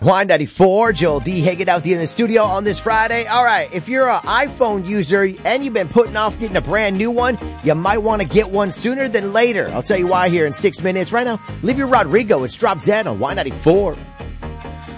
Y94, Joel D. hanging out in the studio on this Friday. All right, if you're an iPhone user and you've been putting off getting a brand new one, you might want to get one sooner than later. I'll tell you why here in 6 minutes. Right now, Olivia Rodrigo, it's Drop Dead on Y94.